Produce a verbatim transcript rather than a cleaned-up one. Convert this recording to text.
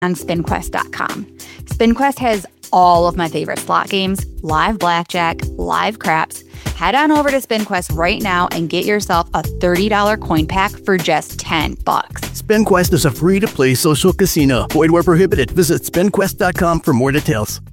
on spin quest dot com. SpinQuest has all of my favorite slot games, live blackjack, live craps. Head on over to SpinQuest right now and get yourself a thirty dollars coin pack for just ten bucks. SpinQuest is a free-to-play social casino. Void where prohibited. Visit spin quest dot com for more details.